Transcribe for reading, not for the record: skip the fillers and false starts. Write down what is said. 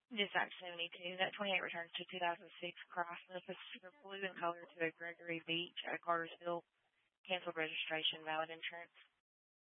Dispatch 72. That 28 returns to 2006 Chrysler Pacifica blue in color to a Gregory Beach at Cartersville. Canceled registration, valid insurance.